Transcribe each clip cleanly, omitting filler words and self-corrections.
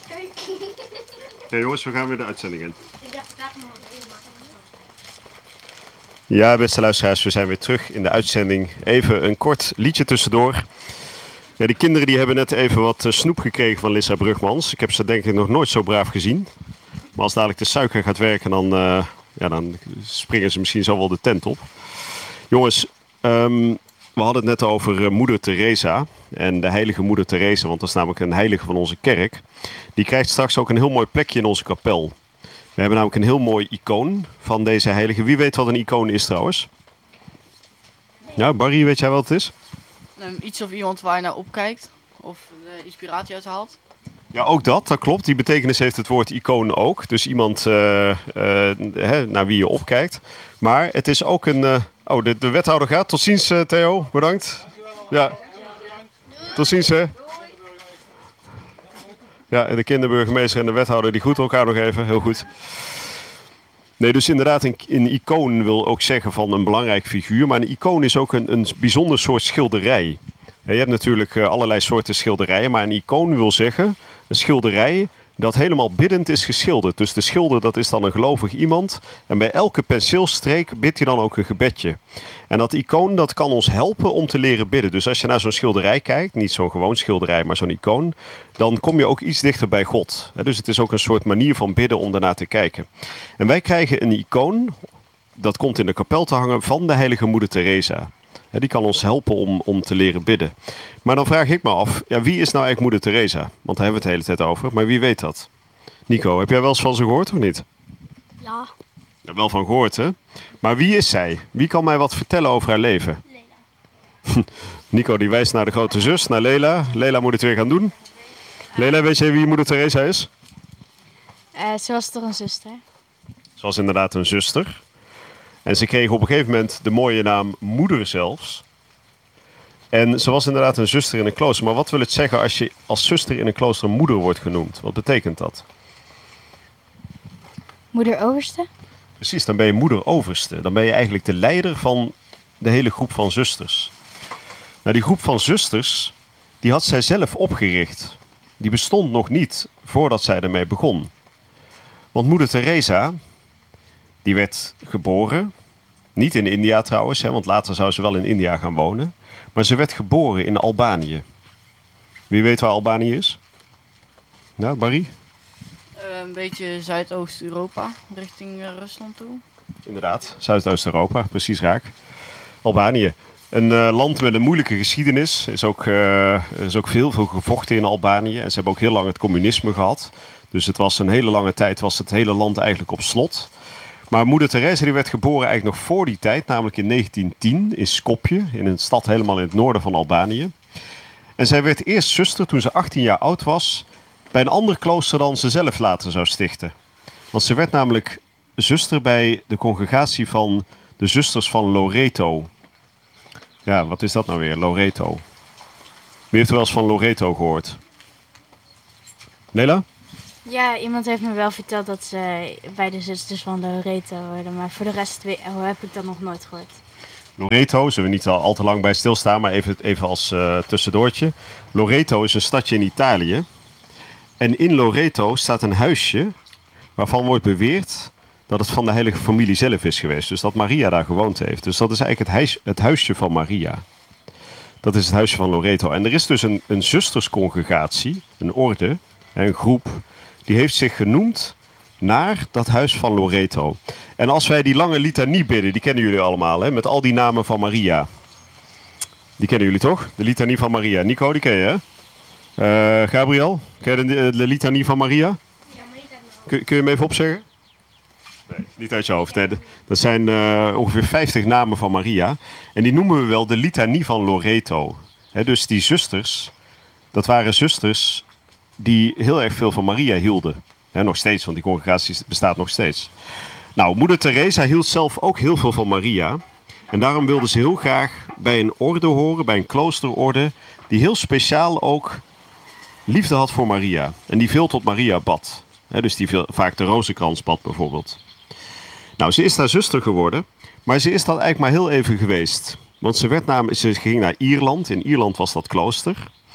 Hey jongens, we gaan weer de uitzending in. Ja, beste luisteraars, we zijn weer terug in de uitzending. Even een kort liedje tussendoor. Ja, die kinderen die hebben net even wat snoep gekregen van Lissa Brugmans. Ik heb ze denk ik nog nooit zo braaf gezien. Maar als dadelijk de suiker gaat werken, dan springen ze misschien zo wel de tent op. Jongens, we hadden het net over moeder Teresa en de heilige moeder Teresa, want dat is namelijk een heilige van onze kerk. Die krijgt straks ook een heel mooi plekje in onze kapel. We hebben namelijk een heel mooi icoon van deze heilige. Wie weet wat een icoon is trouwens? Ja, Barry, weet jij wat het is? Iets of iemand waar je naar opkijkt of inspiratie uit haalt. Ja, ook dat klopt. Die betekenis heeft het woord icoon ook. Dus iemand naar wie je opkijkt. Maar het is ook een... de wethouder gaat. Tot ziens, Theo. Bedankt. Ja. Tot ziens, hè. Ja, en de kinderburgemeester en de wethouder die groeten elkaar nog even. Heel goed. Nee, dus inderdaad, een icoon wil ook zeggen van een belangrijk figuur. Maar een icoon is ook een bijzonder soort schilderij. Je hebt natuurlijk allerlei soorten schilderijen. Maar een icoon wil zeggen een schilderij dat helemaal biddend is geschilderd. Dus de schilder, dat is dan een gelovig iemand. En bij elke penseelstreek bidt hij dan ook een gebedje. En dat icoon, dat kan ons helpen om te leren bidden. Dus als je naar zo'n schilderij kijkt, niet zo'n gewoon schilderij, maar zo'n icoon, dan kom je ook iets dichter bij God. Dus het is ook een soort manier van bidden om daarnaar te kijken. En wij krijgen een icoon, dat komt in de kapel te hangen, van de heilige moeder Teresa. Die kan ons helpen om te leren bidden. Maar dan vraag ik me af, ja, wie is nou eigenlijk moeder Teresa? Want daar hebben we het de hele tijd over, maar wie weet dat? Nico, heb jij wel eens van ze gehoord of niet? Ja. Ja, wel van gehoord, hè? Maar wie is zij? Wie kan mij wat vertellen over haar leven? Lela. Nico die wijst naar de grote zus, naar Lela. Lela moet het weer gaan doen. Lela, weet je wie moeder Teresa is? Ze was toch een zuster? Ze was inderdaad een zuster. En ze kreeg op een gegeven moment de mooie naam moeder zelfs. En ze was inderdaad een zuster in een klooster. Maar wat wil het zeggen als je als zuster in een klooster moeder wordt genoemd? Wat betekent dat? Moeder overste? Precies, dan ben je moeder overste. Dan ben je eigenlijk de leider van de hele groep van zusters. Nou, die groep van zusters, die had zij zelf opgericht. Die bestond nog niet voordat zij ermee begon. Want moeder Teresa, die werd geboren, niet in India trouwens, want later zou ze wel in India gaan wonen. Maar ze werd geboren in Albanië. Wie weet waar Albanië is? Nou, Barry? Een beetje Zuidoost-Europa, richting Rusland toe. Inderdaad, Zuidoost-Europa, precies raak. Albanië. Een land met een moeilijke geschiedenis. Er is ook heel veel gevochten in Albanië. En ze hebben ook heel lang het communisme gehad. Dus het was een hele lange tijd was het hele land eigenlijk op slot. Maar moeder Teresa die werd geboren eigenlijk nog voor die tijd. Namelijk in 1910 in Skopje. In een stad helemaal in het noorden van Albanië. En zij werd eerst zuster toen ze 18 jaar oud was. Bij een ander klooster dan ze zelf later zou stichten. Want ze werd namelijk zuster bij de congregatie van de zusters van Loreto. Ja, wat is dat nou weer? Loreto. Wie heeft er wel eens van Loreto gehoord? Lela? Ja, iemand heeft me wel verteld dat ze bij de zusters van Loreto worden. Maar voor de rest heb ik dat nog nooit gehoord. Loreto, zullen we niet al te lang bij stilstaan, maar even als tussendoortje. Loreto is een stadje in Italië. En in Loreto staat een huisje waarvan wordt beweerd dat het van de heilige familie zelf is geweest. Dus dat Maria daar gewoond heeft. Dus dat is eigenlijk het huisje van Maria. Dat is het huisje van Loreto. En er is dus een zusterscongregatie, een orde, een groep, die heeft zich genoemd naar dat huis van Loreto. En als wij die lange litanie bidden, die kennen jullie allemaal, hè, met al die namen van Maria. Die kennen jullie toch? De litanie van Maria. Nico, die ken je, hè? Gabriel, ken je de litanie van Maria? Ja, maar niet Kun je hem even opzeggen? Nee, niet uit je hoofd. Nee, dat zijn ongeveer 50 namen van Maria. En die noemen we wel de litanie van Loreto. Dus die zusters, dat waren zusters die heel erg veel van Maria hielden. Nog steeds, want die congregatie bestaat nog steeds. Nou, moeder Teresa hield zelf ook heel veel van Maria. En daarom wilde ze heel graag bij een orde horen, bij een kloosterorde, die heel speciaal ook liefde had voor Maria. En die veel tot Maria bad. Dus die vaak de rozenkrans bad bijvoorbeeld. Nou, ze is haar zuster geworden, maar ze is dat eigenlijk maar heel even geweest. Want ze ging naar Ierland. In Ierland was dat klooster.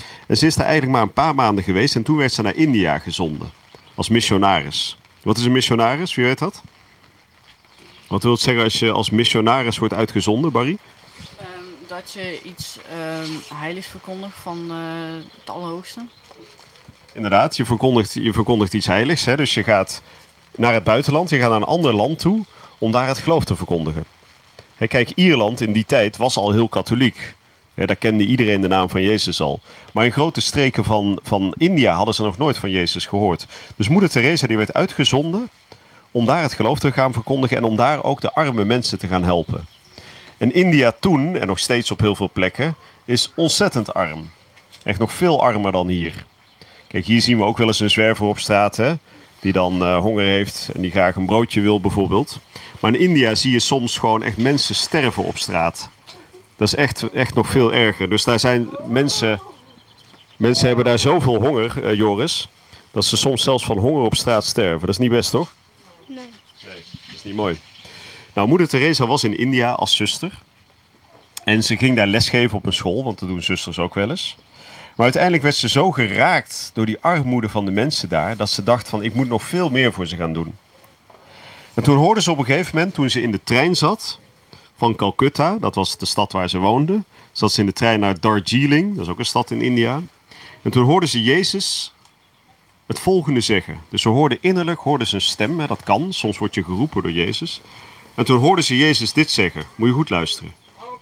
En ze is daar eigenlijk maar een paar maanden geweest en toen werd ze naar India gezonden. Als missionaris. Wat is een missionaris? Wie weet dat? Wat wil het zeggen als je als missionaris wordt uitgezonden, Barry? Dat je iets heiligs verkondigt van het Allerhoogste. Inderdaad, je verkondigt iets heiligs. Hè? Dus je gaat naar het buitenland, je gaat naar een ander land toe om daar het geloof te verkondigen. Hè, kijk, Ierland in die tijd was al heel katholiek. Ja, daar kende iedereen de naam van Jezus al. Maar in grote streken van India hadden ze nog nooit van Jezus gehoord. Dus moeder Teresa die werd uitgezonden om daar het geloof te gaan verkondigen en om daar ook de arme mensen te gaan helpen. En India toen, en nog steeds op heel veel plekken, is ontzettend arm. Echt nog veel armer dan hier. Kijk, hier zien we ook wel eens een zwerver op straat, hè, die dan honger heeft en die graag een broodje wil bijvoorbeeld. Maar in India zie je soms gewoon echt mensen sterven op straat. Dat is echt nog veel erger. Dus daar zijn mensen hebben daar zoveel honger, Joris, dat ze soms zelfs van honger op straat sterven. Dat is niet best, toch? Nee. Nee, dat is niet mooi. Nou, moeder Teresa was in India als zuster. En ze ging daar lesgeven op een school, want dat doen zusters ook wel eens. Maar uiteindelijk werd ze zo geraakt door die armoede van de mensen daar, dat ze dacht van, ik moet nog veel meer voor ze gaan doen. En toen hoorde ze op een gegeven moment, toen ze in de trein zat van Calcutta, dat was de stad waar ze woonde, zat ze in de trein naar Darjeeling, dat is ook een stad in India. En toen hoorde ze Jezus het volgende zeggen. Dus ze hoorde innerlijk een stem, hè, dat kan, soms word je geroepen door Jezus. En toen hoorde ze Jezus dit zeggen, moet je goed luisteren.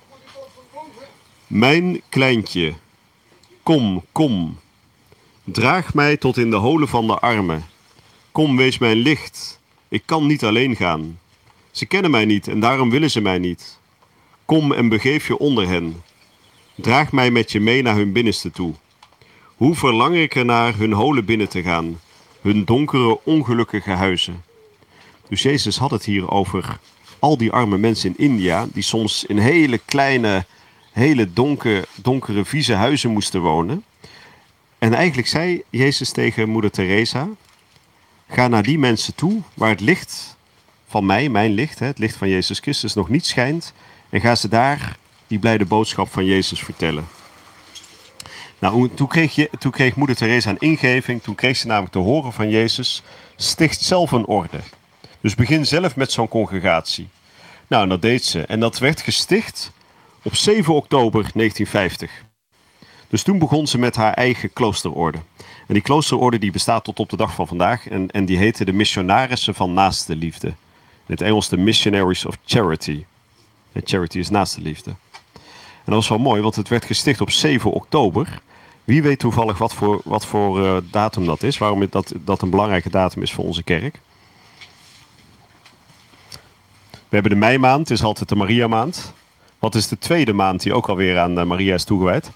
Mijn kleintje, kom, kom, draag mij tot in de holen van de armen. Kom, wees mijn licht, ik kan niet alleen gaan. Ze kennen mij niet en daarom willen ze mij niet. Kom en begeef je onder hen. Draag mij met je mee naar hun binnenste toe. Hoe verlang ik ernaar hun holen binnen te gaan, hun donkere, ongelukkige huizen. Dus Jezus had het hier over al die arme mensen in India, die soms in hele kleine, hele donkere, vieze huizen moesten wonen. En eigenlijk zei Jezus tegen moeder Teresa, ga naar die mensen toe waar het licht van mij, mijn licht, het licht van Jezus Christus, nog niet schijnt. En ga ze daar die blijde boodschap van Jezus vertellen. Nou, toen kreeg moeder Teresa een ingeving. Toen kreeg ze namelijk te horen van Jezus, sticht zelf een orde. Dus begin zelf met zo'n congregatie. Nou, en dat deed ze. En dat werd gesticht op 7 oktober 1950. Dus toen begon ze met haar eigen kloosterorde. En die kloosterorde die bestaat tot op de dag van vandaag. En die heette de Missionarissen van Naaste Liefde. In het Engels de Missionaries of Charity. En charity is naaste liefde. En dat was wel mooi, want het werd gesticht op 7 oktober. Wie weet toevallig wat voor datum dat is? Waarom dat een belangrijke datum is voor onze kerk? We hebben de meimaand, het is altijd de Maria-maand. Wat is de tweede maand die ook alweer aan Maria is toegewijd?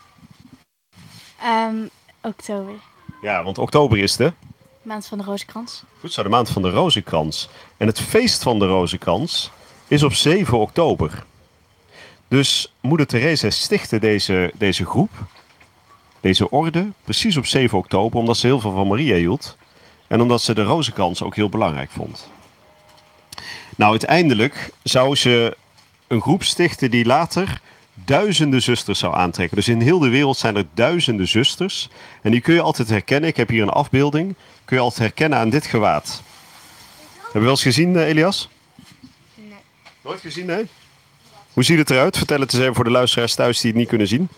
Oktober. Ja, want oktober is de... Maand van de Rozenkrans. Goed zo, de maand van de Rozenkrans. En het feest van de Rozenkrans is op 7 oktober. Dus moeder Teresa stichtte deze groep, deze orde, precies op 7 oktober, omdat ze heel veel van Maria hield. En omdat ze de Rozenkrans ook heel belangrijk vond. Nou, uiteindelijk zou ze een groep stichten die later duizenden zusters zou aantrekken. Dus in heel de wereld zijn er duizenden zusters. En die kun je altijd herkennen. Ik heb hier een afbeelding. Kun je altijd herkennen aan dit gewaad. Heb je wel eens gezien, Elias? Nee. Nooit gezien, nee? Hoe ziet het eruit? Vertel het eens even voor de luisteraars thuis die het niet kunnen zien.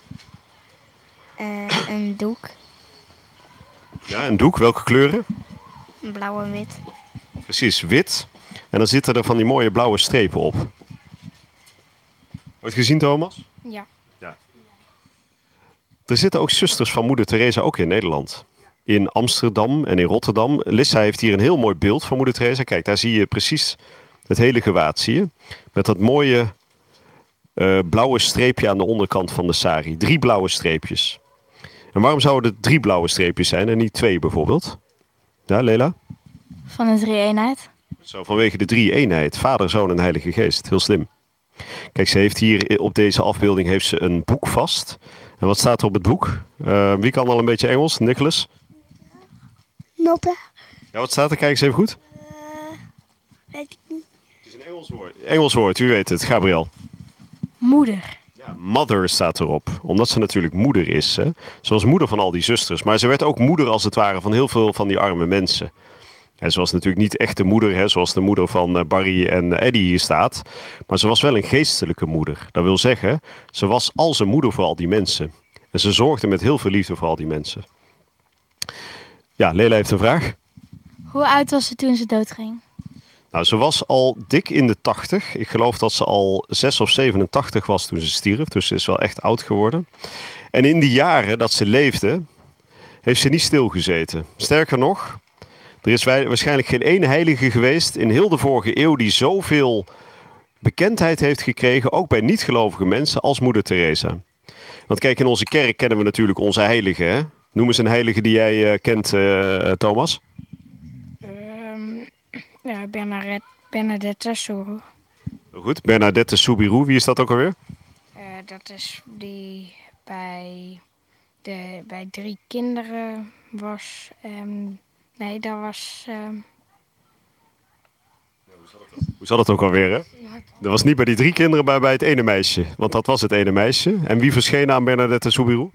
Een doek. Ja, een doek. Welke kleuren? Blauw en wit. Precies, wit. En dan zitten er van die mooie blauwe strepen op. Ooit gezien, Thomas? Ja. Ja. Er zitten ook zusters van moeder Teresa ook in Nederland. In Amsterdam en in Rotterdam. Lissa heeft hier een heel mooi beeld van moeder Teresa. Kijk, daar zie je precies het hele gewaad, zie je? Met dat mooie blauwe streepje aan de onderkant van de sari. 3 blauwe streepjes. En waarom zouden er 3 blauwe streepjes zijn en niet 2 bijvoorbeeld? Ja, Lela? Van de drie-eenheid. Zo, vanwege de 3-eenheid. Vader, Zoon en Heilige Geest. Heel slim. Kijk, ze heeft hier op deze afbeelding heeft ze een boek vast. En wat staat er op het boek? Wie kan al een beetje Engels? Nicholas? Noppen. Ja, wat staat er? Kijk eens even goed. Weet ik niet. Het is een Engels woord. Engels woord, u weet het. Gabriel. Moeder. Ja, Mother staat erop, omdat ze natuurlijk moeder is. Hè? Ze was moeder van al die zusters, maar ze werd ook moeder als het ware van heel veel van die arme mensen. En ze was natuurlijk niet echt de moeder, hè, zoals de moeder van Barry en Eddie hier staat. Maar ze was wel een geestelijke moeder. Dat wil zeggen, ze was als een moeder voor al die mensen. En ze zorgde met heel veel liefde voor al die mensen. Ja, Lela heeft een vraag. Hoe oud was ze toen ze doodging? Nou, ze was al dik in de 80. Ik geloof dat ze al 6 of 87 was toen ze stierf. Dus ze is wel echt oud geworden. En in die jaren dat ze leefde, heeft ze niet stilgezeten. Sterker nog, er is waarschijnlijk geen ene heilige geweest in heel de vorige eeuw die zoveel bekendheid heeft gekregen, ook bij niet-gelovige mensen, als moeder Teresa. Want kijk, in onze kerk kennen we natuurlijk onze heiligen. Hè? Noem eens een heilige die jij kent, Thomas. Ja, Bernadette Soru. Goed, Bernadette Soubirous, wie is dat ook alweer? Dat is die bij 3 kinderen was. Nee, dat was. Hoe zat het ook alweer, hè? Dat was niet bij die 3 kinderen, maar bij het ene meisje. Want dat was het ene meisje. En wie verscheen aan Bernadette Soubirous?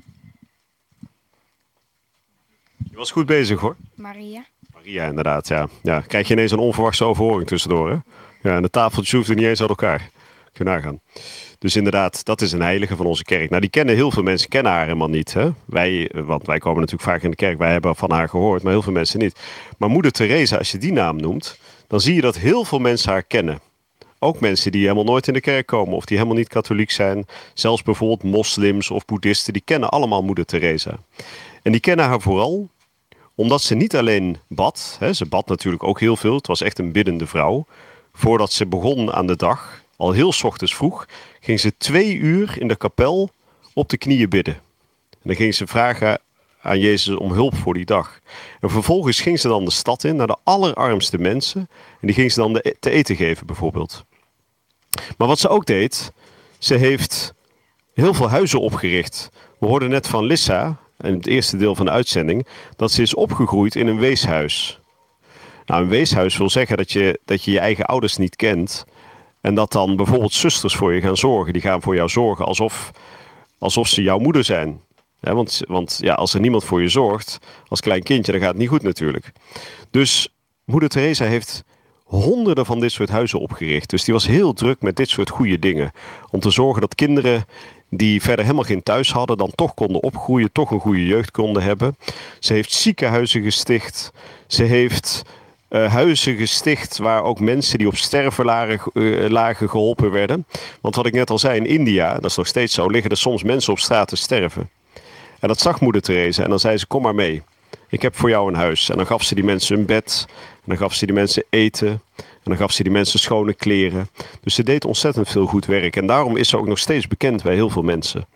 Je was goed bezig, hoor. Maria. Maria, inderdaad, ja. Ja. Krijg je ineens een onverwachte overhoring tussendoor, hè? Ja, en de tafeltjes hoefden niet eens uit elkaar. Kun je nagaan. Dus inderdaad, dat is een heilige van onze kerk. Nou, die kennen heel veel mensen, kennen haar helemaal niet. Hè? Want wij komen natuurlijk vaak in de kerk, wij hebben van haar gehoord, maar heel veel mensen niet. Maar moeder Teresa, als je die naam noemt, dan zie je dat heel veel mensen haar kennen. Ook mensen die helemaal nooit in de kerk komen of die helemaal niet katholiek zijn. Zelfs bijvoorbeeld moslims of boeddhisten, die kennen allemaal moeder Teresa. En die kennen haar vooral omdat ze niet alleen bad. Hè, ze bad natuurlijk ook heel veel. Het was echt een biddende vrouw. Voordat ze begon aan de dag, al heel 's ochtends vroeg, ging ze 2 uur in de kapel op de knieën bidden. En dan ging ze vragen aan Jezus om hulp voor die dag. En vervolgens ging ze dan de stad in naar de allerarmste mensen. En die ging ze dan te eten geven bijvoorbeeld. Maar wat ze ook deed, ze heeft heel veel huizen opgericht. We hoorden net van Lissa, in het eerste deel van de uitzending, dat ze is opgegroeid in een weeshuis. Nou, een weeshuis wil zeggen dat je je eigen ouders niet kent. En dat dan bijvoorbeeld zusters voor je gaan zorgen. Die gaan voor jou zorgen alsof ze jouw moeder zijn. Ja, want ja, als er niemand voor je zorgt, als klein kindje, dan gaat het niet goed natuurlijk. Dus moeder Teresa heeft honderden van dit soort huizen opgericht. Dus die was heel druk met dit soort goede dingen. Om te zorgen dat kinderen die verder helemaal geen thuis hadden, dan toch konden opgroeien, toch een goede jeugd konden hebben. Ze heeft ziekenhuizen gesticht. Ze heeft huizen gesticht waar ook mensen die op sterven lagen geholpen werden. Want wat ik net al zei, in India, dat is nog steeds zo, liggen er soms mensen op straat te sterven. En dat zag moeder Teresa en dan zei ze, kom maar mee. Ik heb voor jou een huis. En dan gaf ze die mensen een bed. En dan gaf ze die mensen eten. En dan gaf ze die mensen schone kleren. Dus ze deed ontzettend veel goed werk. En daarom is ze ook nog steeds bekend bij heel veel mensen.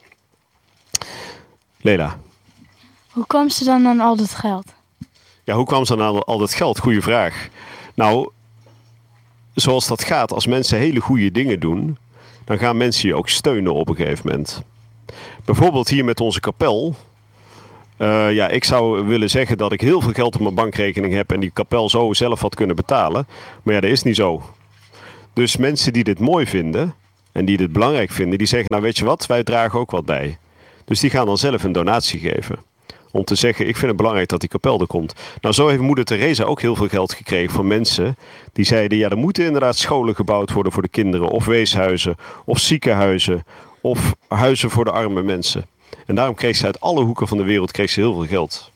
Lela. Hoe kwam ze dan aan al dat geld? Ja, hoe kwam ze dan aan al dat geld? Goeie vraag. Nou, zoals dat gaat, als mensen hele goede dingen doen, dan gaan mensen je ook steunen op een gegeven moment. Bijvoorbeeld hier met onze kapel. Ik zou willen zeggen dat ik heel veel geld op mijn bankrekening heb en die kapel zo zelf had kunnen betalen. Maar ja, dat is niet zo. Dus mensen die dit mooi vinden en die dit belangrijk vinden, die zeggen, nou weet je wat, wij dragen ook wat bij. Dus die gaan dan zelf een donatie geven. Om te zeggen, ik vind het belangrijk dat die kapel er komt. Nou, zo heeft moeder Teresa ook heel veel geld gekregen van mensen die zeiden, ja, er moeten inderdaad scholen gebouwd worden voor de kinderen, of weeshuizen, of ziekenhuizen, of huizen voor de arme mensen. En daarom kreeg ze uit alle hoeken van de wereld heel veel geld.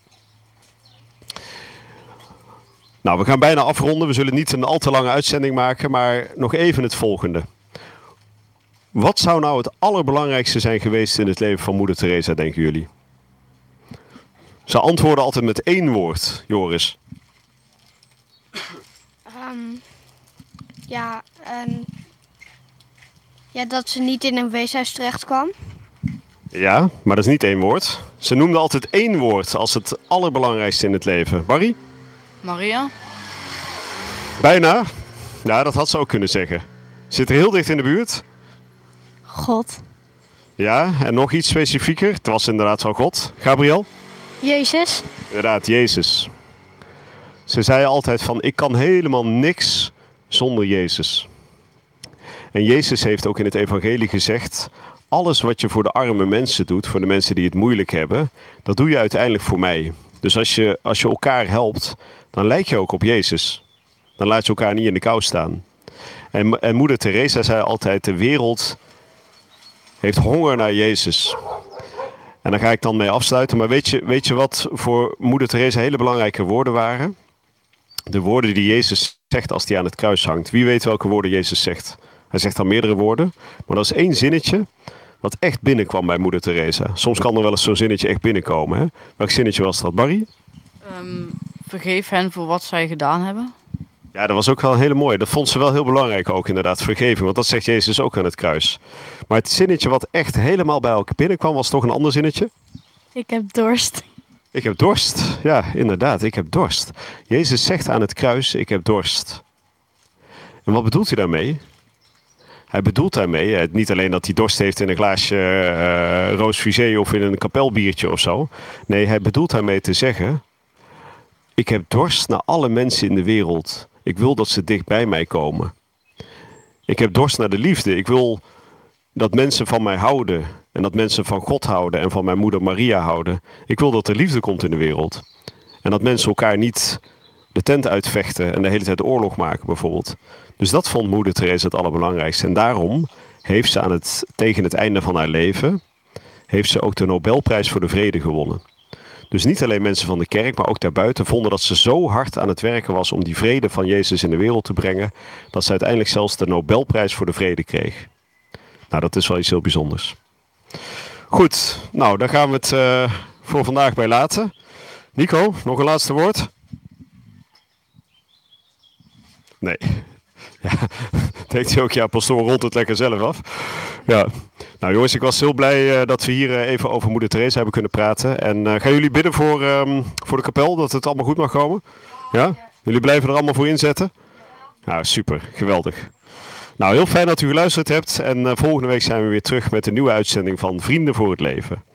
Nou, we gaan bijna afronden. We zullen niet een al te lange uitzending maken, maar nog even het volgende. Wat zou nou het allerbelangrijkste zijn geweest in het leven van moeder Teresa, denken jullie? Ze antwoorden altijd met 1 woord, Joris. Dat ze niet in een weeshuis terecht kwam. Ja, maar dat is niet 1 woord. Ze noemde altijd 1 woord als het allerbelangrijkste in het leven. Barry? Maria? Bijna. Ja, dat had ze ook kunnen zeggen. Zit er heel dicht in de buurt. God. Ja, en nog iets specifieker. Het was inderdaad wel God. Gabriel? Jezus. Inderdaad, Jezus. Ze zei altijd van, ik kan helemaal niks zonder Jezus. En Jezus heeft ook in het evangelie gezegd, alles wat je voor de arme mensen doet, voor de mensen die het moeilijk hebben, dat doe je uiteindelijk voor mij. Dus als je elkaar helpt, dan lijk je ook op Jezus. Dan laat je elkaar niet in de kou staan. En moeder Teresa zei altijd, de wereld heeft honger naar Jezus. En daar ga ik dan mee afsluiten. Maar weet je wat voor moeder Teresa hele belangrijke woorden waren? De woorden die Jezus zegt als hij aan het kruis hangt. Wie weet welke woorden Jezus zegt? Hij zegt dan meerdere woorden. Maar dat is één zinnetje wat echt binnenkwam bij moeder Teresa. Soms kan er wel eens zo'n zinnetje echt binnenkomen. Hè? Welk zinnetje was dat, Barry? Vergeef hen voor wat zij gedaan hebben. Ja, dat was ook wel een hele mooie. Dat vond ze wel heel belangrijk ook inderdaad, vergeving. Want dat zegt Jezus ook aan het kruis. Maar het zinnetje wat echt helemaal bij elkaar binnenkwam was toch een ander zinnetje? Ik heb dorst. Ik heb dorst. Ja, inderdaad, ik heb dorst. Jezus zegt aan het kruis, ik heb dorst. En wat bedoelt hij daarmee? Hij bedoelt daarmee niet alleen dat hij dorst heeft in een glaasje roos fusée of in een kapelbiertje of zo. Nee, hij bedoelt daarmee te zeggen, ik heb dorst naar alle mensen in de wereld. Ik wil dat ze dicht bij mij komen. Ik heb dorst naar de liefde. Ik wil dat mensen van mij houden. En dat mensen van God houden en van mijn moeder Maria houden. Ik wil dat er liefde komt in de wereld. En dat mensen elkaar niet de tent uitvechten en de hele tijd oorlog maken bijvoorbeeld. Dus dat vond moeder Teresa het allerbelangrijkste. En daarom heeft ze tegen het einde van haar leven, heeft ze ook de Nobelprijs voor de Vrede gewonnen. Dus niet alleen mensen van de kerk, maar ook daarbuiten vonden dat ze zo hard aan het werken was om die vrede van Jezus in de wereld te brengen, dat ze uiteindelijk zelfs de Nobelprijs voor de Vrede kreeg. Nou, dat is wel iets heel bijzonders. Goed, nou, daar gaan we het voor vandaag bij laten. Nico, nog een laatste woord? Nee. Ja, denkt hij ook, ja, pastoor rond het lekker zelf af. Ja. Nou jongens, ik was heel blij dat we hier even over moeder Teresa hebben kunnen praten. En gaan jullie bidden voor de kapel, dat het allemaal goed mag komen? Ja? Jullie blijven er allemaal voor inzetten? Nou, super, geweldig. Nou, heel fijn dat u geluisterd hebt. En volgende week zijn we weer terug met een nieuwe uitzending van Vrienden voor het Leven.